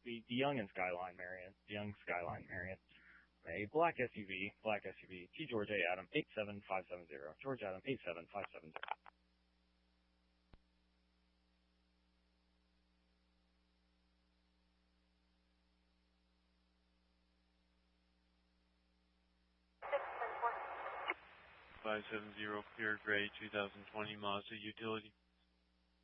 The Young and Skyline Marion. The Young Skyline Marion. A black SUV. T George A Adam 87570. George Adam 87570. Five 570 Pure Gray 2020 Mazda Utility.